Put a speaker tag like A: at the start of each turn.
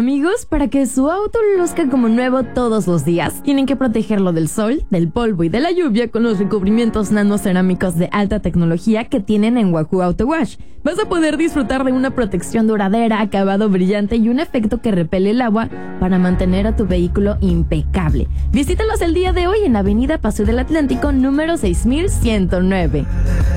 A: Amigos, para que su auto luzca como nuevo todos los días, tienen que protegerlo del sol, del polvo y de la lluvia con los recubrimientos nanocerámicos de alta tecnología que tienen en Wahoo Auto Wash. Vas a poder disfrutar de una protección duradera, acabado brillante y un efecto que repele el agua para mantener a tu vehículo impecable. Visítalos el día de hoy en Avenida Paseo del Atlántico, número 6109.